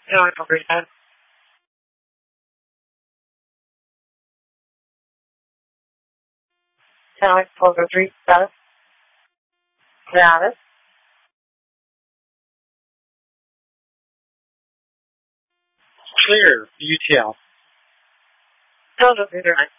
No, I comprehend. Talent over 3 stuff. Gravis. Clear. UTL. Total computer.